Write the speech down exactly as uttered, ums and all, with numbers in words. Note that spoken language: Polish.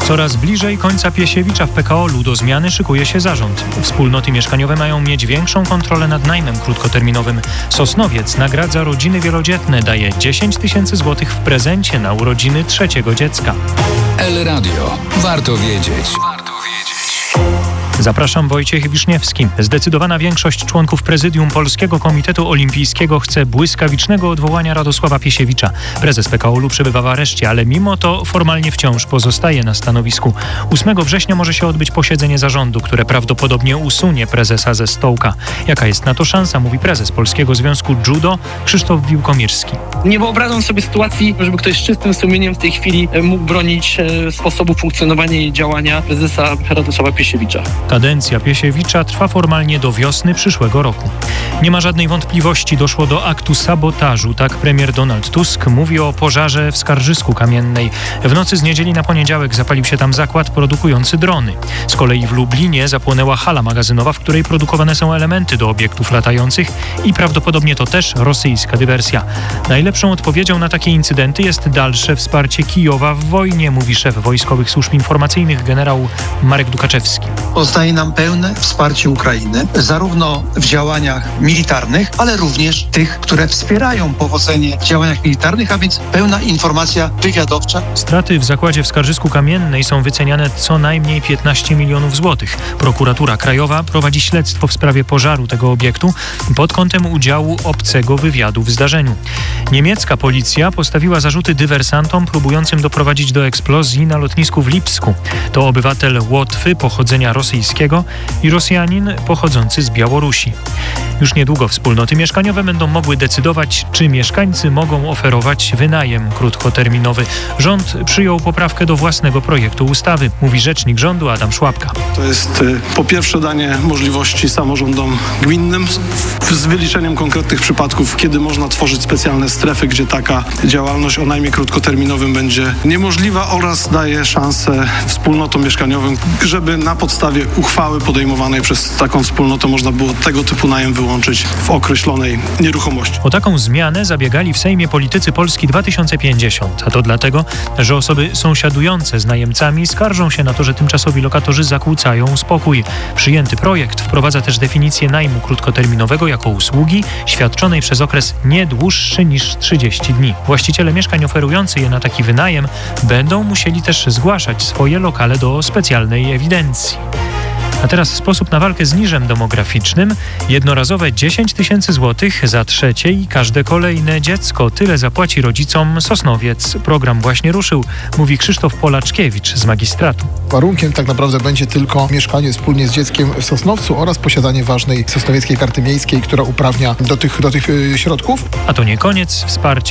Coraz bliżej końca Piesiewicza w P K O L u do zmiany szykuje się zarząd. Wspólnoty mieszkaniowe mają mieć większą kontrolę nad najmem krótkoterminowym. Sosnowiec nagradza rodziny wielodzietne, daje dziesięć tysięcy złotych w prezencie na urodziny trzeciego dziecka. El Radio. Warto wiedzieć. Warto wiedzieć. Zapraszam, Wojciech Wiszniewski. Zdecydowana większość członków prezydium Polskiego Komitetu Olimpijskiego chce błyskawicznego odwołania Radosława Piesiewicza. Prezes P K O L u przebywa w areszcie, ale mimo to formalnie wciąż pozostaje na stanowisku. ósmego września może się odbyć posiedzenie zarządu, które prawdopodobnie usunie prezesa ze stołka. Jaka jest na to szansa, mówi prezes Polskiego Związku Judo Krzysztof Wiłkomirski. Nie wyobrażam sobie sytuacji, żeby ktoś z czystym sumieniem w tej chwili mógł bronić sposobu funkcjonowania i działania prezesa Radosława Piesiewicza. Kadencja Piesiewicza trwa formalnie do wiosny przyszłego roku. Nie ma żadnej wątpliwości, doszło do aktu sabotażu. Tak premier Donald Tusk mówi o pożarze w Skarżysku Kamiennej. W nocy z niedzieli na poniedziałek zapalił się tam zakład produkujący drony. Z kolei w Lublinie zapłonęła hala magazynowa, w której produkowane są elementy do obiektów latających i prawdopodobnie to też rosyjska dywersja. Najlepszą odpowiedzią na takie incydenty jest dalsze wsparcie Kijowa w wojnie, mówi szef Wojskowych Służb Informacyjnych generał Marek Dukaczewski. Pozostaje nam pełne wsparcie Ukrainy, zarówno w działaniach militarnych, ale również tych, które wspierają powodzenie w działaniach militarnych, a więc pełna informacja wywiadowcza. Straty w zakładzie w Skarżysku Kamiennej są wyceniane co najmniej piętnaście milionów złotych. Prokuratura Krajowa prowadzi śledztwo w sprawie pożaru tego obiektu pod kątem udziału obcego wywiadu w zdarzeniu. Niemiecka policja postawiła zarzuty dywersantom próbującym doprowadzić do eksplozji na lotnisku w Lipsku. To obywatel Łotwy pochodzenia rosyjskiego i Rosjanin pochodzący z Białorusi. Już niedługo wspólnoty mieszkaniowe będą mogły decydować, czy mieszkańcy mogą oferować wynajem krótkoterminowy. Rząd przyjął poprawkę do własnego projektu ustawy, mówi rzecznik rządu Adam Szłapka. To jest po pierwsze danie możliwości samorządom gminnym z wyliczeniem konkretnych przypadków, kiedy można tworzyć specjalne strefy, gdzie taka działalność o najmie krótkoterminowym będzie niemożliwa, oraz daje szansę wspólnotom mieszkaniowym, żeby na podstawie uchwały podejmowanej przez taką wspólnotę można było tego typu najem wyłączyć w określonej nieruchomości. O taką zmianę zabiegali w Sejmie politycy Polski dwa tysiące pięćdziesiąt, a to dlatego, że osoby sąsiadujące z najemcami skarżą się na to, że tymczasowi lokatorzy zakłócają spokój. Przyjęty projekt wprowadza też definicję najmu krótkoterminowego jako usługi świadczonej przez okres nie dłuższy niż trzydzieści dni. Właściciele mieszkań oferujący je na taki wynajem będą musieli też zgłaszać swoje lokale do specjalnej ewidencji. A teraz sposób na walkę z niżem demograficznym. Jednorazowe dziesięć tysięcy złotych za trzecie i każde kolejne dziecko. Tyle zapłaci rodzicom Sosnowiec. Program właśnie ruszył, mówi Krzysztof Polaczkiewicz z magistratu. Warunkiem tak naprawdę będzie tylko mieszkanie wspólnie z dzieckiem w Sosnowcu oraz posiadanie ważnej sosnowieckiej karty miejskiej, która uprawnia do tych, do tych yy, środków. A to nie koniec wsparcia.